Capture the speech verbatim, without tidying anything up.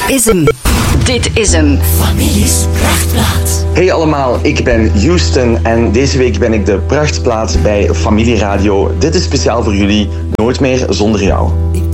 is hem. Dit is hem. Families Prachtplaats. Hey allemaal, ik ben Houston en deze week ben ik de prachtplaats bij Familieradio. Dit is speciaal voor jullie, Nooit meer zonder jou. Ik